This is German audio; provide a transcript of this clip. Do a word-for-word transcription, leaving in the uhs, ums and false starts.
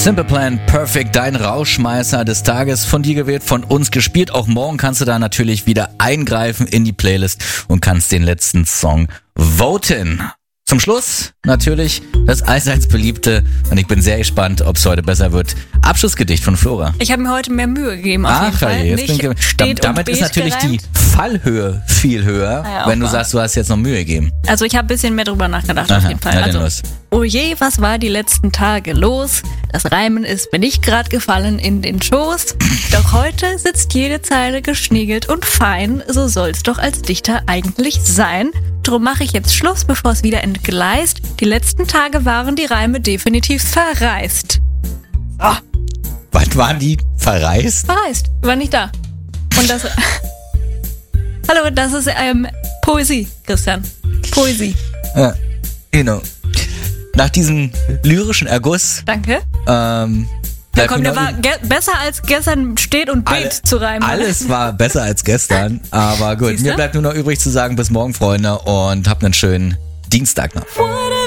Simple Plan Perfect, dein Rauschmeißer des Tages, von dir gewählt, von uns gespielt. Auch morgen kannst du da natürlich wieder eingreifen in die Playlist und kannst den letzten Song voten. Zum Schluss natürlich das allseits beliebte, und ich bin sehr gespannt, ob es heute besser wird, Abschlussgedicht von Flora. Ich habe mir heute mehr Mühe gegeben, auf Ach, jeden Fall. Jetzt Nicht bin ich, steht da, damit und ist natürlich gereimt. die Fallhöhe viel höher, Ja, wenn du wahr. sagst, du hast jetzt noch Mühe gegeben. Also ich habe ein bisschen mehr drüber nachgedacht, Aha, auf jeden Fall. na dann Also, los. oh je, was war die letzten Tage los? Das Reimen ist mir nicht grad gefallen in den Schoß. Doch heute sitzt jede Zeile geschniegelt und fein. So soll's doch als Dichter eigentlich sein. Drum mache ich jetzt Schluss, bevor es wieder entgleist. Die letzten Tage waren die Reime definitiv verreist. So, Wann waren die verreist? verreist. War nicht da. Und das... Hallo, das ist ähm, Poesie, Christian. Poesie. Ja, genau. Nach diesem lyrischen Erguss Danke. ähm, Ja, bleibt komm, mir der noch war ge- besser als gestern steht und Alle- beet zu reimen. Alles war besser als gestern, aber gut, Siehste? mir bleibt nur noch übrig zu sagen, bis morgen, Freunde, und habt einen schönen Dienstag noch.